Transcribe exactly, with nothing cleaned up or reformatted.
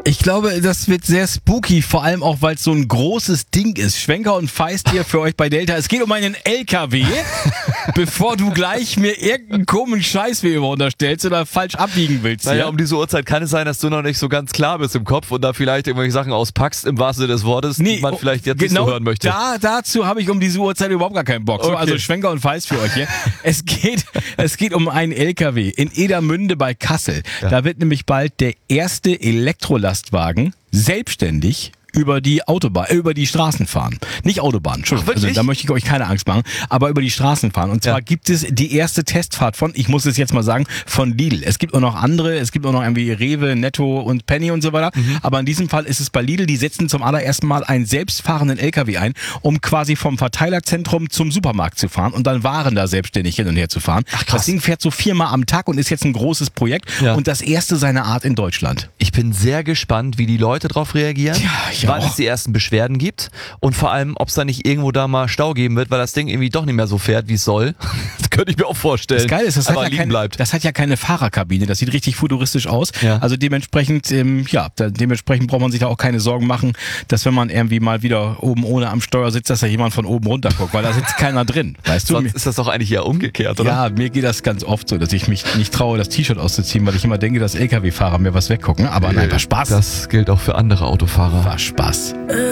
Ich glaube, das wird sehr spooky, vor allem auch, weil es so ein großes Ding ist. Schwenker und Feist hier für euch bei Delta. Es geht um einen L K W, bevor du gleich mir irgendeinen komischen Scheiß wie immer unterstellst oder falsch abbiegen willst. Naja, ja? um diese Uhrzeit kann es sein, dass du noch nicht so ganz klar bist im Kopf und da vielleicht irgendwelche Sachen auspackst, im wahrsten Sinne des Wortes, Nee, die man vielleicht jetzt genau nicht so hören möchte. Da, dazu habe ich um diese Uhrzeit überhaupt gar keinen Bock. So, Okay. also Schwenker und Feist für euch hier. Es geht, es geht um einen L K W in Edermünde bei Kassel. Ja. Da wird nämlich bald der erste Elektrolastwagen selbstständig über die Autobahn, äh, über die Straßen fahren. Nicht Autobahn, Entschuldigung. Ach, wirklich? Also, da möchte ich euch keine Angst machen, aber über die Straßen fahren. Und zwar Ja. gibt es die erste Testfahrt von, ich muss es jetzt mal sagen, von Lidl. Es gibt auch noch andere, es gibt auch noch irgendwie Rewe, Netto und Penny und so weiter. Mhm. Aber in diesem Fall ist es bei Lidl, die setzen zum allerersten Mal einen selbstfahrenden L K W ein, um quasi vom Verteilerzentrum zum Supermarkt zu fahren und dann Waren da selbstständig hin und her zu fahren. Ach, krass. Das Ding fährt so viermal am Tag und ist jetzt ein großes Projekt Ja. und das erste seiner Art in Deutschland. Ich bin sehr gespannt, wie die Leute darauf reagieren, Ja, ich wann auch. es die ersten Beschwerden gibt und vor allem, ob es da nicht irgendwo da mal Stau geben wird, weil das Ding irgendwie doch nicht mehr so fährt, wie es soll. Das könnte ich mir auch vorstellen. Das Geile ist, das hat, aber ja liegen keine, bleibt. das hat ja keine Fahrerkabine. Das sieht richtig futuristisch aus. Ja. Also dementsprechend, ähm, ja, da, dementsprechend braucht man sich da auch keine Sorgen machen, dass wenn man irgendwie mal wieder oben ohne am Steuer sitzt, dass da jemand von oben runter guckt, weil da sitzt keiner drin. Weißt du? Sonst ist das doch eigentlich eher umgekehrt, oder? Ja, mir geht das ganz oft so, dass ich mich nicht traue, das T-Shirt auszuziehen, weil ich immer denke, dass L K W-Fahrer mir was weggucken. Aber nein, war Spaß. Das gilt auch für andere Autofahrer. War Spaß.